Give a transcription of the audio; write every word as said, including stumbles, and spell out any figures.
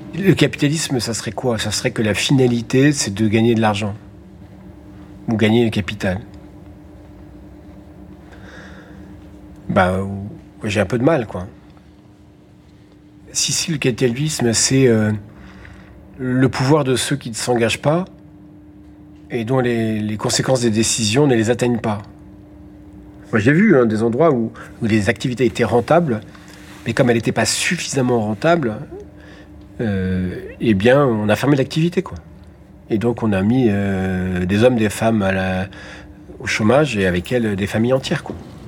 Le capitalisme, ça serait quoi? Ça serait que la finalité, c'est de gagner de l'argent. Ou gagner le capital. Bah, j'ai un peu de mal, quoi. Si, si le capitalisme, c'est euh, le pouvoir de ceux qui ne s'engagent pas et dont les, les conséquences des décisions ne les atteignent pas. Moi, j'ai vu hein, des endroits où, où les activités étaient rentables, mais comme elles n'étaient pas suffisamment rentables, euh, eh bien, on a fermé l'activité, quoi. Et donc, on a mis euh, des hommes, des femmes à la, au chômage et avec elles des familles entières, quoi.